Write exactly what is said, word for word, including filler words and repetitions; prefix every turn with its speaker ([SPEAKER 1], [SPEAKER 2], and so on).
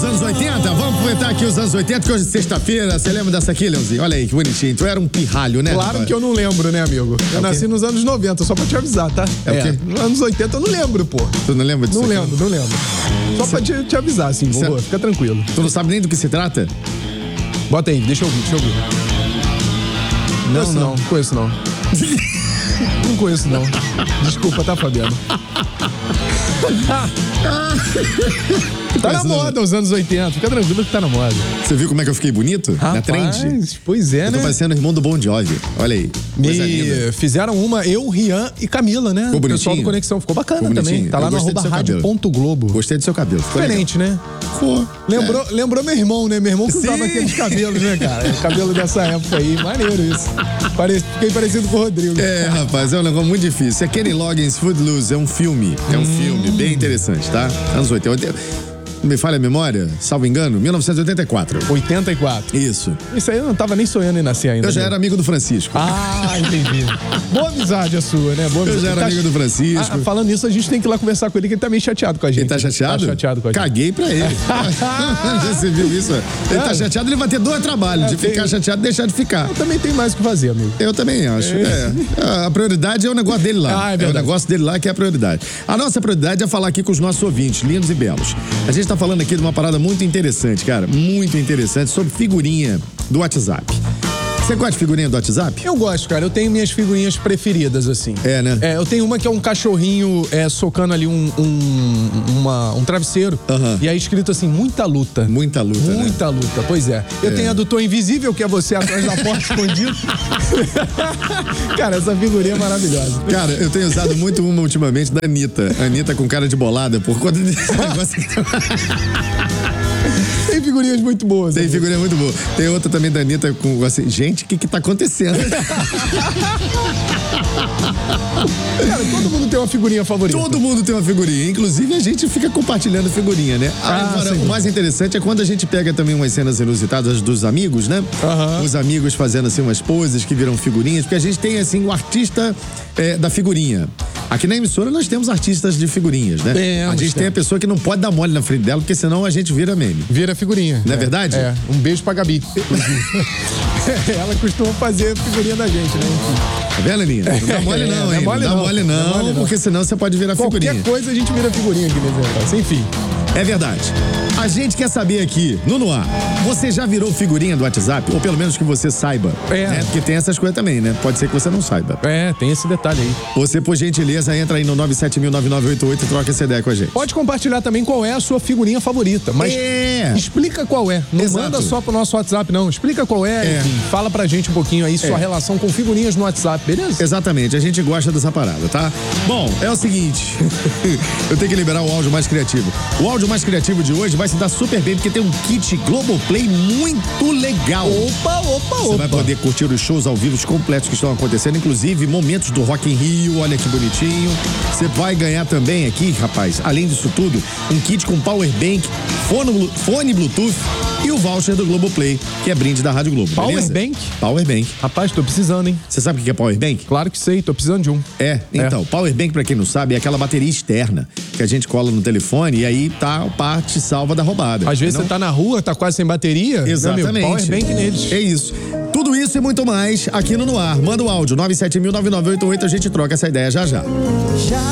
[SPEAKER 1] dos anos oitenta? Vamos aproveitar aqui os anos oitenta, que hoje é sexta-feira. Você lembra dessa aqui, Leãozinho? Olha aí, que bonitinho. Tu era um pirralho, né?
[SPEAKER 2] Claro
[SPEAKER 1] rapaz?
[SPEAKER 2] que eu não lembro, né, amigo? Eu
[SPEAKER 1] É
[SPEAKER 2] nasci nos anos noventa, só pra te avisar, tá?
[SPEAKER 1] É o quê?
[SPEAKER 2] Nos anos oitenta eu não lembro, pô.
[SPEAKER 1] Tu não lembra disso?
[SPEAKER 2] Não
[SPEAKER 1] aqui?
[SPEAKER 2] lembro, não lembro. Só pra te, te avisar, assim,
[SPEAKER 1] Cê-
[SPEAKER 2] vovô. Fica tranquilo.
[SPEAKER 1] Tu não sabe nem do que se trata?
[SPEAKER 2] Bota aí, deixa eu ouvir, deixa eu ouvir.
[SPEAKER 1] Não,
[SPEAKER 2] Conheço
[SPEAKER 1] não.
[SPEAKER 2] não, conheço não. Não conheço não. Desculpa, tá, Fabiano? Tá na
[SPEAKER 1] Conheço não.
[SPEAKER 2] moda os anos oitenta, fica tranquilo que tá na moda.
[SPEAKER 1] Você viu como é que eu fiquei bonito? Na trend?
[SPEAKER 2] Pois é,
[SPEAKER 1] Eu tô
[SPEAKER 2] né?
[SPEAKER 1] parecendo o irmão do Bon Jovi. Olha aí. Coisa linda.
[SPEAKER 2] Me fizeram uma, eu, Rian e Camila, né?
[SPEAKER 1] Ficou
[SPEAKER 2] O pessoal
[SPEAKER 1] bonitinho?
[SPEAKER 2] do Conexão. Ficou bacana
[SPEAKER 1] Ficou
[SPEAKER 2] também.
[SPEAKER 1] bonitinho?
[SPEAKER 2] Tá lá
[SPEAKER 1] Eu
[SPEAKER 2] no
[SPEAKER 1] gostei do
[SPEAKER 2] arroba
[SPEAKER 1] seu
[SPEAKER 2] rádio
[SPEAKER 1] cabelo.
[SPEAKER 2] ponto globo.
[SPEAKER 1] Gostei do seu cabelo. Ficou
[SPEAKER 2] Diferente, né?
[SPEAKER 1] Ficou.
[SPEAKER 2] Lembrou, lembrou meu irmão, né? Meu irmão que usava
[SPEAKER 1] Sim.
[SPEAKER 2] aqueles cabelos, né, cara? O cabelo dessa época aí. Maneiro isso. Parece, fiquei parecido com o Rodrigo.
[SPEAKER 1] É, rapaz, é um negócio muito difícil. É Kenny Loggins Footloose, é um filme. É um
[SPEAKER 2] Hum.
[SPEAKER 1] filme bem interessante, tá? Anos oitenta. Me falha a memória? Salvo engano? mil novecentos e oitenta e quatro.
[SPEAKER 2] oitenta e quatro.
[SPEAKER 1] Isso.
[SPEAKER 2] Isso aí eu não tava nem sonhando em nascer ainda.
[SPEAKER 1] Eu já
[SPEAKER 2] né?
[SPEAKER 1] era amigo do Francisco.
[SPEAKER 2] Ah, entendi. Boa amizade a sua, né? Boa
[SPEAKER 1] Eu
[SPEAKER 2] amizade.
[SPEAKER 1] já era
[SPEAKER 2] Tá-
[SPEAKER 1] amigo do Francisco.
[SPEAKER 2] Ah, falando nisso, a gente tem que ir lá conversar com ele, que ele tá meio chateado com a gente.
[SPEAKER 1] Ele tá chateado?
[SPEAKER 2] Tá chateado com a gente.
[SPEAKER 1] Caguei pra ele. Já você viu isso? Ele tá
[SPEAKER 2] É.
[SPEAKER 1] chateado, ele vai ter dois trabalhos: de
[SPEAKER 2] É, tem-
[SPEAKER 1] ficar chateado e deixar de ficar.
[SPEAKER 2] Eu também tenho mais o que fazer, amigo.
[SPEAKER 1] Eu também acho. É. A prioridade é o negócio dele lá.
[SPEAKER 2] Ah, é
[SPEAKER 1] é o
[SPEAKER 2] verdade.
[SPEAKER 1] negócio dele lá que é a prioridade. A nossa prioridade é falar aqui com os nossos ouvintes, lindos e belos. A gente tá falando aqui de uma parada muito interessante, cara. Muito interessante, sobre figurinha do WhatsApp. Você gosta de figurinha do WhatsApp?
[SPEAKER 2] Eu gosto, cara. Eu tenho minhas figurinhas preferidas, assim.
[SPEAKER 1] É, né?
[SPEAKER 2] É, eu tenho uma que é um cachorrinho é, socando ali um, um, uma- um travesseiro.
[SPEAKER 1] Aham.
[SPEAKER 2] E aí escrito assim, muita luta.
[SPEAKER 1] Muita luta, né?
[SPEAKER 2] Muita luta, pois é. Eu
[SPEAKER 1] É.
[SPEAKER 2] tenho a do Tô Invisível, que é você atrás da porta escondido. Cara, essa figurinha é maravilhosa.
[SPEAKER 1] Cara, eu tenho usado muito uma ultimamente da Anitta. Anitta com cara de bolada por conta desse negócio aqui.
[SPEAKER 2] Tem figurinhas muito boas.
[SPEAKER 1] Tem
[SPEAKER 2] amigo.
[SPEAKER 1] figurinha muito boa. Tem outra também da Anitta com assim, gente, o que que tá acontecendo?
[SPEAKER 2] Cara, todo mundo tem uma figurinha favorita.
[SPEAKER 1] Todo mundo tem uma figurinha. Inclusive, a gente fica compartilhando figurinha, né?
[SPEAKER 2] Ah,
[SPEAKER 1] Agora,
[SPEAKER 2] sim.
[SPEAKER 1] o mais interessante é quando a gente pega também umas cenas inusitadas dos amigos, né?
[SPEAKER 2] Aham.
[SPEAKER 1] Os amigos fazendo, assim, umas poses que viram figurinhas. Porque a gente tem, assim, o artista é, da figurinha. Aqui na emissora nós temos artistas de figurinhas, né?
[SPEAKER 2] Temos,
[SPEAKER 1] a gente tem a
[SPEAKER 2] temos.
[SPEAKER 1] pessoa que não pode dar mole na frente dela, porque senão a gente vira meme.
[SPEAKER 2] Vira figurinha.
[SPEAKER 1] Não é verdade?
[SPEAKER 2] É. Um beijo pra Gabi. inclusive. Ela costuma fazer figurinha da gente, né? Enfim.
[SPEAKER 1] Tá vendo, Aninha? Não dá mole
[SPEAKER 2] É,
[SPEAKER 1] não,
[SPEAKER 2] não é
[SPEAKER 1] hein?
[SPEAKER 2] mole
[SPEAKER 1] Não dá
[SPEAKER 2] não.
[SPEAKER 1] mole não,
[SPEAKER 2] Não é mole não.
[SPEAKER 1] porque senão você pode virar
[SPEAKER 2] Qualquer
[SPEAKER 1] figurinha.
[SPEAKER 2] coisa a gente vira figurinha aqui nesse negócio. Enfim.
[SPEAKER 1] É verdade. A gente quer saber aqui, no Noir, você já virou figurinha do WhatsApp? Ou pelo menos que você saiba.
[SPEAKER 2] É.
[SPEAKER 1] Né? Porque tem essas coisas também, né? Pode ser que você não saiba.
[SPEAKER 2] É, tem esse detalhe aí.
[SPEAKER 1] Você, por gentileza, entra aí no nove sete mil, nove nove oito oito e troca essa ideia com a gente.
[SPEAKER 2] Pode compartilhar também qual é a sua figurinha favorita, mas
[SPEAKER 1] É.
[SPEAKER 2] explica qual é. Não
[SPEAKER 1] Exato.
[SPEAKER 2] manda só pro nosso WhatsApp, não. Explica qual é,
[SPEAKER 1] É.
[SPEAKER 2] enfim. Fala pra gente um pouquinho aí sua
[SPEAKER 1] É.
[SPEAKER 2] relação com figurinhas no WhatsApp, beleza?
[SPEAKER 1] Exatamente, a gente gosta dessa parada, tá? Bom, é o seguinte, eu tenho que liberar o áudio mais criativo. O áudio mais criativo de hoje vai se dar super bem, porque tem um kit Globoplay muito legal.
[SPEAKER 2] Opa, opa,
[SPEAKER 1] Você
[SPEAKER 2] opa.
[SPEAKER 1] vai poder curtir os shows ao vivo completos que estão acontecendo, inclusive momentos do Rock in Rio, olha que bonitinho. Você vai ganhar também aqui, rapaz, além disso tudo, um kit com power bank, fone, fone Bluetooth e o voucher do Globoplay, que é brinde da Rádio Globo,
[SPEAKER 2] Power
[SPEAKER 1] beleza?
[SPEAKER 2] bank?
[SPEAKER 1] Power bank.
[SPEAKER 2] Rapaz, tô precisando, hein?
[SPEAKER 1] Você sabe o que é power bank?
[SPEAKER 2] Claro que sei, tô precisando de um.
[SPEAKER 1] É, então, power bank, pra quem não sabe, é aquela bateria externa que a gente cola no telefone e aí tá o parte salva da roubada.
[SPEAKER 2] Às vezes
[SPEAKER 1] não?
[SPEAKER 2] você tá na rua, tá quase sem bateria.
[SPEAKER 1] Exatamente.
[SPEAKER 2] Né, meu? Power bank neles.
[SPEAKER 1] É isso. Tudo isso e muito mais aqui no Noir. Manda o áudio nove sete mil, nove nove oito oito, a gente troca essa ideia já já.
[SPEAKER 3] Já